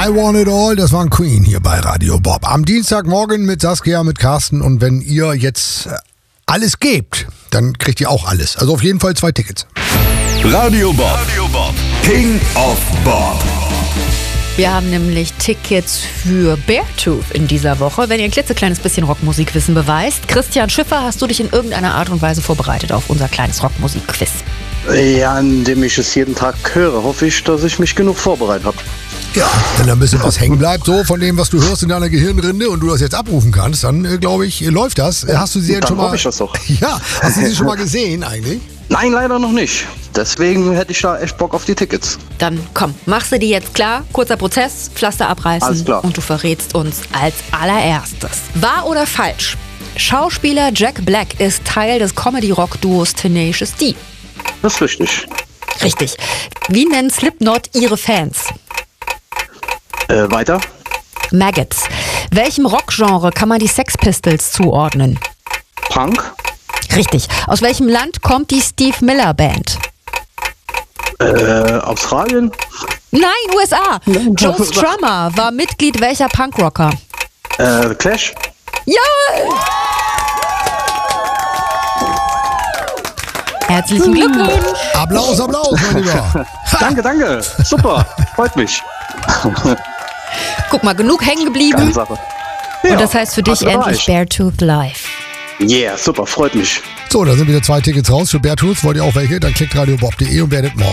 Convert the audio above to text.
I Want It All, das waren Queen hier bei Radio Bob. Am Dienstagmorgen mit Saskia, mit Carsten. Und wenn ihr jetzt alles gebt, dann kriegt ihr auch alles. Also auf jeden Fall 2 Tickets. Radio Bob, King of Bob. Wir haben nämlich Tickets für Beartooth in dieser Woche. Wenn ihr ein klitzekleines bisschen Rockmusikwissen beweist. Christian Schiffer, hast du dich in irgendeiner Art und Weise vorbereitet auf unser kleines Rockmusikquiz? Ja, indem ich es jeden Tag höre, hoffe ich, dass ich mich genug vorbereitet habe. Ja, wenn da ein bisschen was hängen bleibt, so von dem, was du hörst in deiner Gehirnrinde und du das jetzt abrufen kannst, dann glaube ich, läuft das. Hast du sie jetzt schon mal? Hoffe ich das doch. Ja, hast du sie schon mal gesehen eigentlich? Nein, leider noch nicht. Deswegen hätte ich da echt Bock auf die Tickets. Dann komm, mach sie dir jetzt klar. Kurzer Prozess, Pflaster abreißen. Alles klar. Und du verrätst uns als allererstes. Wahr oder falsch? Schauspieler Jack Black ist Teil des Comedy-Rock-Duos Tenacious D. Das ist richtig. Richtig. Wie nennen Slipknot ihre Fans? Weiter? Maggots. Welchem Rockgenre kann man die Sex Pistols zuordnen? Punk? Richtig. Aus welchem Land kommt die Steve Miller Band? Australien? Nein, USA. Joe Strummer war Mitglied welcher Punkrocker? Clash? Ja! Herzlichen Glückwunsch. Applaus, Applaus, mein Lieber. Danke. Super. Freut mich. Guck mal, genug hängen geblieben. Geile Sache. Und das heißt für dich hast du endlich recht. Beartooth live. Yeah, super. Freut mich. So, da sind wieder 2 Tickets raus für Beartooth. Wollt ihr auch welche? Dann klickt radiobob.de und werdet morgen